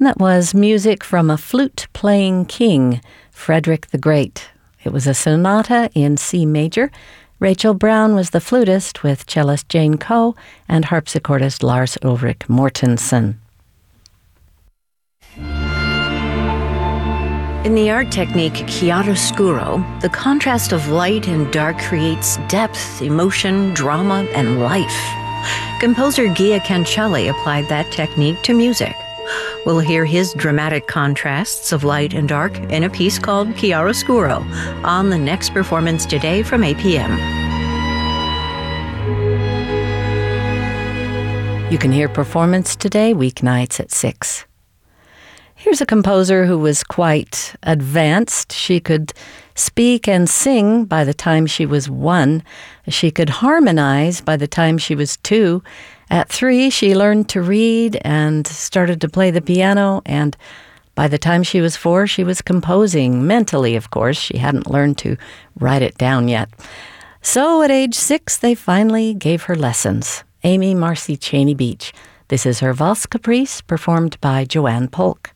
That was music from a flute-playing king, Frederick the Great. It was a sonata in C major. Rachel Brown was the flutist with cellist Jane Coe and harpsichordist Lars Ulrik Mortensen. In the art technique chiaroscuro, the contrast of light and dark creates depth, emotion, drama, and life. Composer Gia Cancelli applied that technique to music. We'll hear his dramatic contrasts of light and dark in a piece called Chiaroscuro on the next performance today from 8 p.m. You can hear Performance Today weeknights at 6. Here's a composer who was quite advanced. She could speak and sing by the time she was 1. She could harmonize by the time she was 2. At 3, she learned to read and started to play the piano, and by the time she was 4, she was composing, mentally, of course. She hadn't learned to write it down yet. So at age 6, they finally gave her lessons. Amy Marcy Cheney Beach. This is her Valse Caprice, performed by Joanne Polk.